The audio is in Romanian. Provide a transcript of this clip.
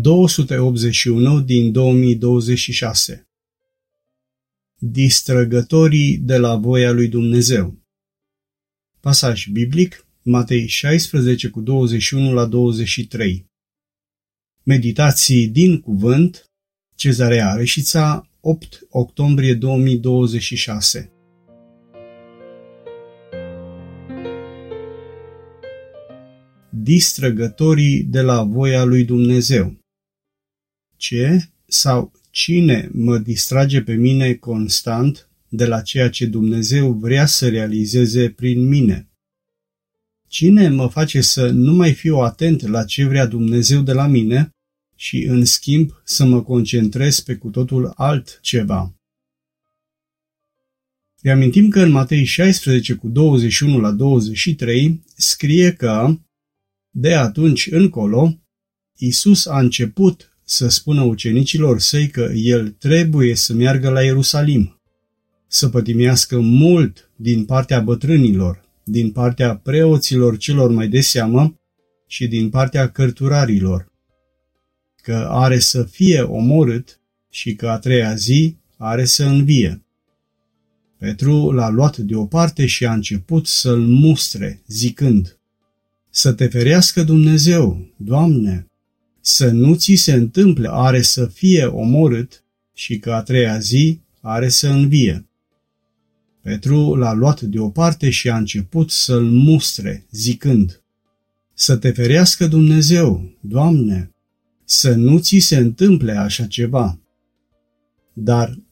281 din 2026. Distrăgătorii de la voia lui Dumnezeu. Pasaj biblic, Matei 16 cu 21 la 23. Meditații din cuvânt, Cezarea Reșița, 8 octombrie 2026. Distrăgătorii de la voia lui Dumnezeu. Ce sau cine mă distrage pe mine constant de la ceea ce Dumnezeu vrea să realizeze prin mine? Cine mă face să nu mai fiu atent la ce vrea Dumnezeu de la mine și, în schimb, să mă concentrez pe cu totul altceva? Reamintim că în Matei 16 cu 21 la 23 scrie că de atunci încolo Iisus a început să spună ucenicilor săi că el trebuie să meargă la Ierusalim, să pătimească mult din partea bătrânilor, din partea preoților celor mai de seamă și din partea cărturarilor, că are să fie omorât și că a treia zi are să învie. Petru l-a luat deoparte și a început să-l mustre, zicând: Să te ferească Dumnezeu, Doamne! Să nu ți se întâmple are să fie omorât și că a treia zi are să învie. Petru l-a luat deoparte și a început să-l mustre, zicând: Să te ferească Dumnezeu, Doamne! Să nu ți se întâmple așa ceva. Dar